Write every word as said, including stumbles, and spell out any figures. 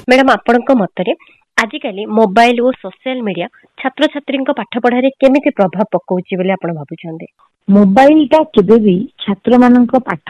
Madam आपणक मतरे आजिकाली mobile और social media छात्र छात्री पाठ पढ़ारे केमिति प्रभाव पकाउछि बोली आपण भाबुछन्ते? मोबाइल टा केबे भी छात्र मानक पाठ